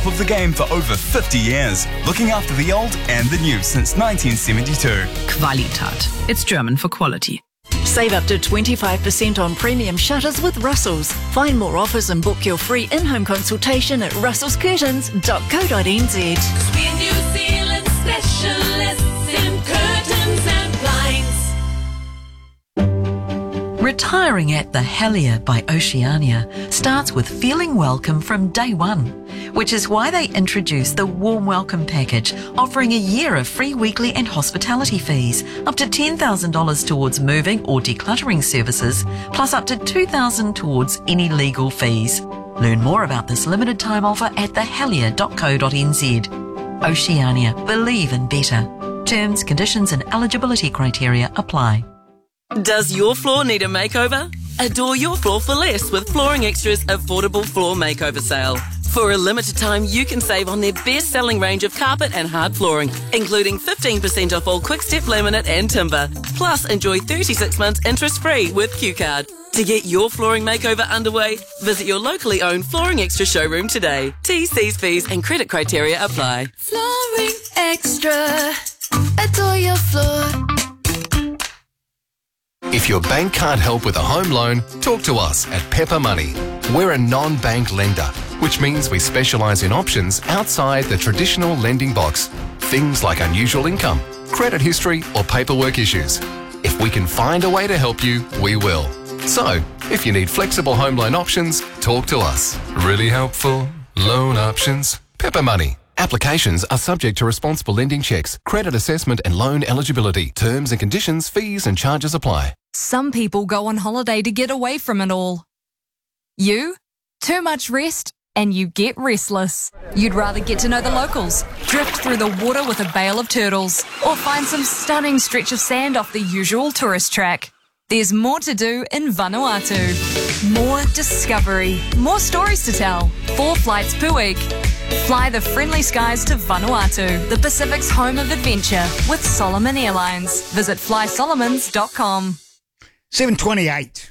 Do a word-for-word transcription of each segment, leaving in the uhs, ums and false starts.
of the game for over fifty years, looking after the old and the new since nineteen seventy-two. Qualitat. It's German for quality. Save up to twenty-five percent on premium shutters with Russell's. Find more offers and book your free in-home consultation at russels curtains dot co dot n z. We're New Zealand specialists in curtains and blinds. Retiring at the Helier by Oceania starts with feeling welcome from day one, which is why they introduced the Warm Welcome Package, offering a year of free weekly and hospitality fees, up to ten thousand dollars towards moving or decluttering services, plus up to two thousand dollars towards any legal fees. Learn more about this limited time offer at the helier dot co dot n z. Oceania, believe in better. Terms, conditions and eligibility criteria apply. Does your floor need a makeover? Adore your floor for less with Flooring Extra's affordable floor makeover sale. For a limited time, you can save on their best-selling range of carpet and hard flooring, including fifteen percent off all Quick-Step laminate and timber. Plus, enjoy thirty-six months interest-free with Q Card. To get your flooring makeover underway, visit your locally owned Flooring Extra showroom today. T's, C's, fees and credit criteria apply. Flooring Extra. Adore your floor. If your bank can't help with a home loan, talk to us at Pepper Money. We're a non-bank lender, which means we specialise in options outside the traditional lending box. Things like unusual income, credit history or paperwork issues. If we can find a way to help you, we will. So, if you need flexible home loan options, talk to us. Really helpful loan options. Pepper Money. Applications are subject to responsible lending checks, credit assessment and loan eligibility. Terms and conditions, fees and charges apply. Some people go on holiday to get away from it all. You? Too much rest and you get restless. You'd rather get to know the locals, drift through the water with a bale of turtles, or find some stunning stretch of sand off the usual tourist track. There's more to do in Vanuatu. More discovery, more stories to tell. Four flights per week. Fly the friendly skies to Vanuatu, the Pacific's home of adventure, with Solomon Airlines. Visit fly solomons dot com. seven twenty-eight,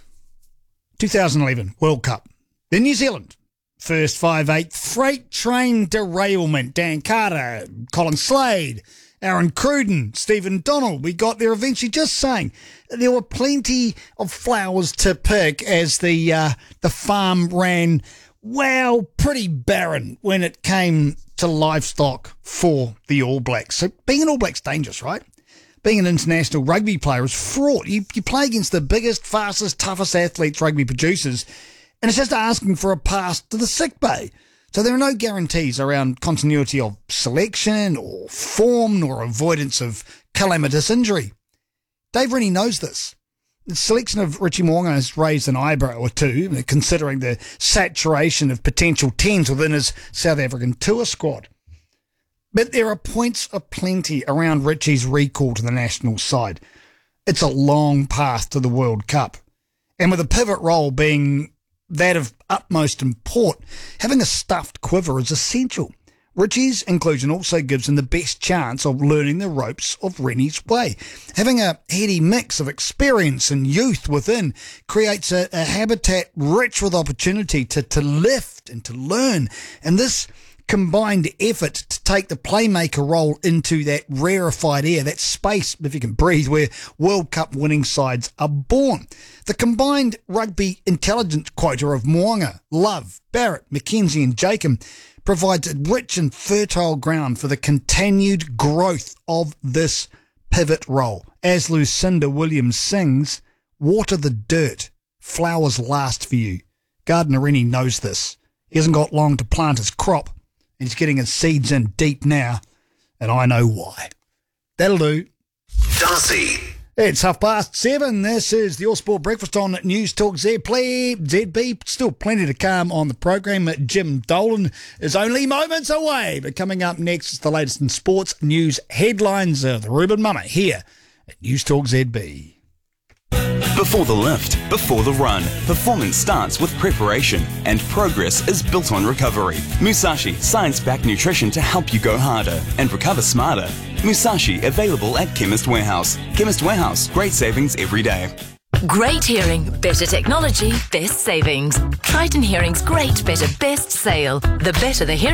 twenty eleven World Cup. Then New Zealand. First five eight freight train derailment. Dan Carter, Colin Slade, Aaron Cruden, Stephen Donald. We got there eventually, just saying there were plenty of flowers to pick as the uh, the farm ran, well, pretty barren when it came to livestock for the All Blacks. So being an All Black's dangerous, right? Being an international rugby player is fraught. You, you play against the biggest, fastest, toughest athletes rugby producers, and it's just asking for a pass to the sick bay. So there are no guarantees around continuity of selection or form nor avoidance of calamitous injury. Dave Rennie knows this. The selection of Richie Mo'unga has raised an eyebrow or two, considering the saturation of potential tens within his South African tour squad. But there are points aplenty around Richie's recall to the national side. It's a long path to the World Cup. And with a pivot role being that of utmost import, having a stuffed quiver is essential. Richie's inclusion also gives him the best chance of learning the ropes of Rennie's way. Having a heady mix of experience and youth within creates a, a habitat rich with opportunity to, to lift and to learn. And this combined effort to take the playmaker role into that rarefied air, that space, if you can breathe, where World Cup winning sides are born. The combined rugby intelligence quota of Mo'unga, Love, Barrett, McKenzie and Jacob provides a rich and fertile ground for the continued growth of this pivot role. As Lucinda Williams sings, water the dirt, flowers last for you. Gardner Rennie knows this. He hasn't got long to plant his crop. He's getting his seeds in deep now, and I know why. That'll do. Darcy. It's half past seven. This is the All Sport Breakfast on News Talk Z B. Still plenty to come on the program. Jim Dolan is only moments away. But coming up next is the latest in sports news headlines of the Ruben Mama here at News Talk Z B. Before the lift, before the run, performance starts with preparation and progress is built on recovery. Musashi, science-backed nutrition to help you go harder and recover smarter. Musashi, available at Chemist Warehouse. Chemist Warehouse, great savings every day. Great hearing, better technology, best savings. Triton Hearing's great, better, best sale. The better the hearing